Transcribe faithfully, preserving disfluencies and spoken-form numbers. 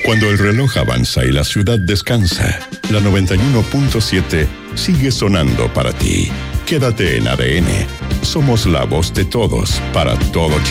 Cuando el reloj avanza y la ciudad descansa, la noventa y uno punto siete sigue sonando para ti. Quédate en A D N. Somos la voz de todos para todo Chile.